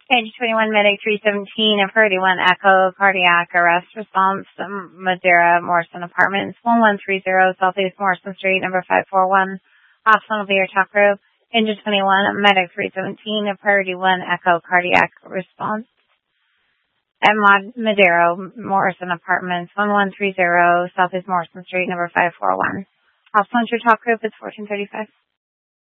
Page 21, Medic 317 of Purdy 1 Echo, cardiac arrest response, Madeira, Morrison Apartments, 1130 Southeast Morrison Street, number 541, Hospital Beer Talk Group. Engine 21, Medic 317 of Purdy 1 Echo, cardiac response. At Madeira, Morrison Apartments, 1130 Southeast Morrison Street, number 541. Hospital Talk Group, it's 1435.